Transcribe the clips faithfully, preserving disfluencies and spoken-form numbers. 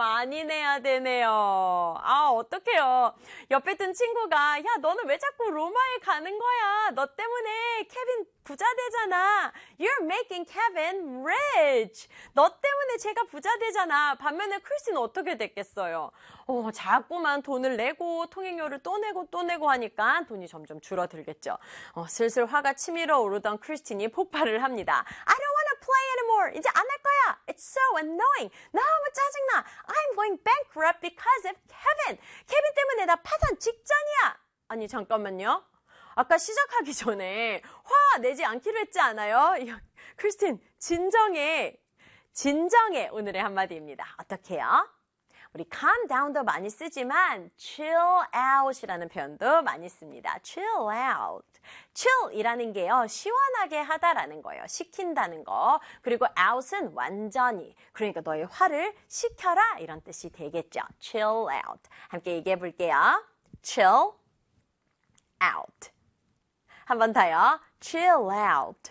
많이 내야 되네요. 아, 어떡해요. 옆에 둔 친구가 야, 너는 왜 자꾸 로마에 가는 거야? 너 때문에 케빈 부자 되잖아. You're making Kevin rich. 너 때문에 제가 부자 되잖아. 반면에 크리스는 어떻게 됐겠어요? 어, 자꾸만 돈을 내고 통행료를 또 내고 또 내고 하니까 돈이 점점 줄어들겠죠. 어, 슬슬 화가 치밀어 오르던 크리스틴이 폭발을 합니다. I don't want to play anymore. 이제 안 할 거야. It's so annoying. 너무 짜증나. I'm going bankrupt because of Kevin. 케빈 때문에 나 파산 직전이야. 아니, 잠깐만요. 아까 시작하기 전에 화 내지 않기로 했지 않아요? 크리스틴, 진정해. 진정해. 오늘의 한마디입니다. 어떻게요? 우리 calm down도 많이 쓰지만 chill out이라는 표현도 많이 씁니다. chill out. chill이라는 게요, 시원하게 하다라는 거예요. 식힌다는 거. 그리고 out은 완전히. 그러니까 너의 화를 식혀라 이런 뜻이 되겠죠. chill out. 함께 얘기해 볼게요. chill out. 한 번 더요. chill out.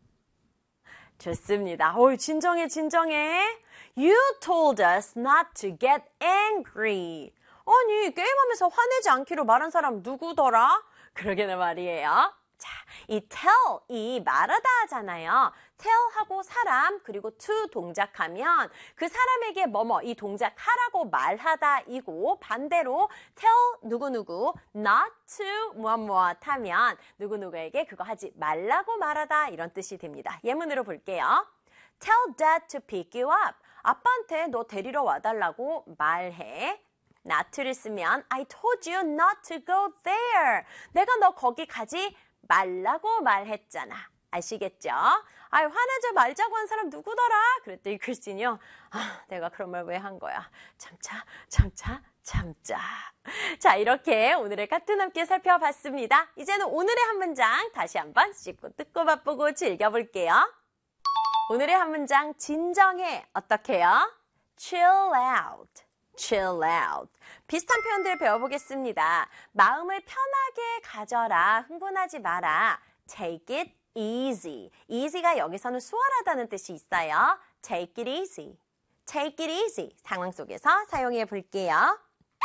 좋습니다. 오, 진정해, 진정해. You told us not to get angry. 아니, 게임하면서 화내지 않기로 말한 사람 누구더라? 그러게는 말이에요. 자, 이 tell, 이 말하다 하잖아요. tell하고 사람, 그리고 to 동작하면 그 사람에게 뭐뭐, 이 동작 하라고 말하다 이고, 반대로 tell 누구누구, not to 무엇 무엇 하면 누구누구에게 그거 하지 말라고 말하다 이런 뜻이 됩니다. 예문으로 볼게요. Tell dad to pick you up. 아빠한테 너 데리러 와달라고 말해. not를 쓰면 I told you not to go there. 내가 너 거기 가지 말라고 말했잖아. 아시겠죠? 아, 화내지 말자고 한 사람 누구더라? 그랬더니 크리스틴이요. 아, 내가 그런 말 왜 한 거야? 참자, 참자, 참자. 자, 이렇게 오늘의 카툰 함께 살펴봤습니다. 이제는 오늘의 한 문장 다시 한번 씹고 뜯고 맛보고 즐겨볼게요. 오늘의 한 문장 진정해. 어떻게요? chill out. chill out. 비슷한 표현들 배워보겠습니다. 마음을 편하게 가져라. 흥분하지 마라. take it easy. easy가 여기서는 수월하다는 뜻이 있어요. take it easy. take it easy. 상황 속에서 사용해 볼게요.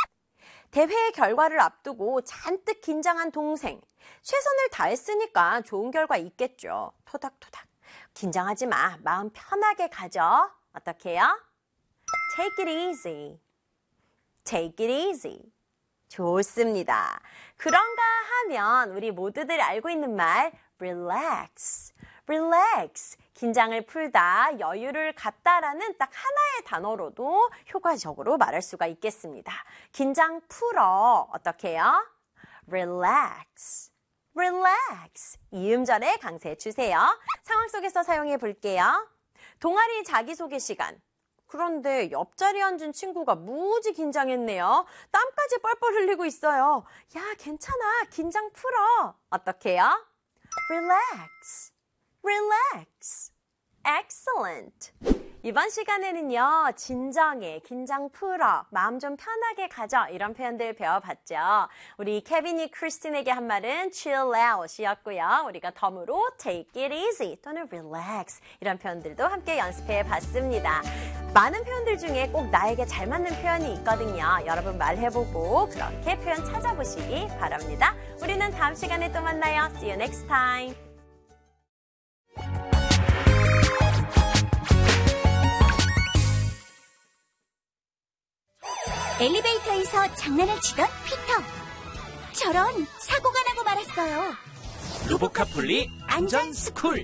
대회의 결과를 앞두고 잔뜩 긴장한 동생. 최선을 다했으니까 좋은 결과 있겠죠. 토닥토닥. 긴장하지 마. 마음 편하게 가져. 어떻게요? Take it easy. Take it easy. 좋습니다. 그런가 하면 우리 모두들 알고 있는 말 relax. relax. 긴장을 풀다, 여유를 갖다라는 딱 하나의 단어로도 효과적으로 말할 수가 있겠습니다. 긴장 풀어. 어떻게요? relax. relax. 이음절에 강세해 주세요. 상황 속에서 사용해 볼게요. 동아리 자기소개 시간. 그런데 옆자리에 앉은 친구가 무지 긴장했네요. 땀까지 뻘뻘 흘리고 있어요. 야, 괜찮아. 긴장 풀어. 어떻게요? relax. relax. excellent. 이번 시간에는요, 진정해, 긴장 풀어, 마음 좀 편하게 가져 이런 표현들 배워봤죠. 우리 케빈이 크리스틴에게 한 말은 chill out이었고요. 우리가 덤으로 take it easy 또는 relax 이런 표현들도 함께 연습해 봤습니다. 많은 표현들 중에 꼭 나에게 잘 맞는 표현이 있거든요. 여러분 말해보고 그렇게 표현 찾아보시기 바랍니다. 우리는 다음 시간에 또 만나요. See you next time. 엘리베이터에서 장난을 치던 피터. 저런, 사고가 나고 말았어요. 로보카폴리 안전스쿨.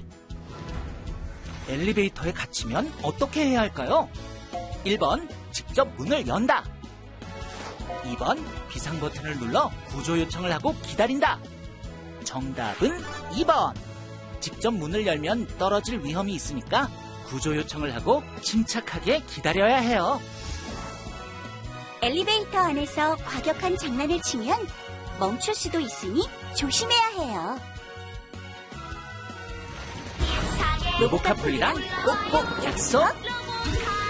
엘리베이터에 갇히면 어떻게 해야 할까요? 일 번, 직접 문을 연다. 이 번, 비상 버튼을 눌러 구조 요청을 하고 기다린다. 정답은 이 번. 직접 문을 열면 떨어질 위험이 있으니까 구조 요청을 하고 침착하게 기다려야 해요. 엘리베이터 안에서 과격한 장난을 치면 멈출 수도 있으니 조심해야 해요. 로보카폴리랑 꼭꼭 약속!